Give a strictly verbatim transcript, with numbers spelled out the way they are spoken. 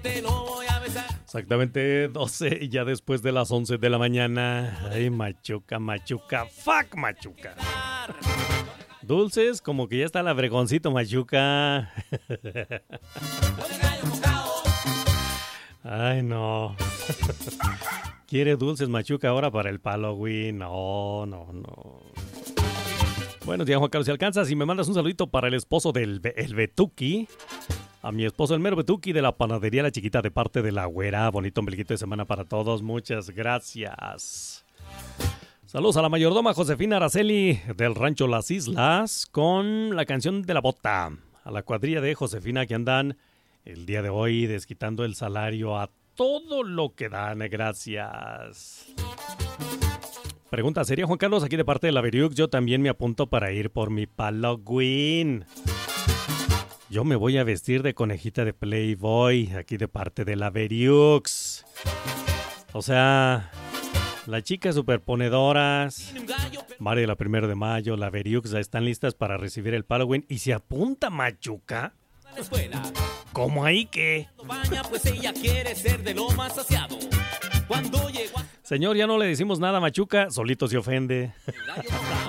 te lo voy a besar. Exactamente doce y ya después de las once de la mañana. Ay, Machuca, Machuca, fuck Machuca. Dulces, como que ya está el abregoncito, Machuca. Ay, no. ¿Quiere dulces, Machuca, ahora para el Halloween? No, no, no. Buenos días, Juan Carlos. Si alcanzas y me mandas un saludito para el esposo del el Betuki. A mi esposo, el mero Betuki de la panadería La Chiquita, de parte de la güera. Bonito ombliguito de semana para todos. Muchas gracias. Saludos a la mayordoma Josefina Araceli del rancho Las Islas con la canción de la bota. A la cuadrilla de Josefina que andan el día de hoy desquitando el salario a todo lo que dan. Gracias. Pregunta seria, Juan Carlos, aquí de parte de la Veriux. Yo también me apunto para ir por mi Halloween. Yo me voy a vestir de conejita de Playboy, aquí de parte de la Veriux. O sea, las chicas superponedoras, Mario la primero de mayo, la Veriux ya están listas para recibir el Halloween. ¿Y se apunta Machuca? ¿Cómo ahí qué? Pues ella quiere ser de lo más saciado. Cuando llegó a... Señor, ya no le decimos nada, Machuca, solito se ofende.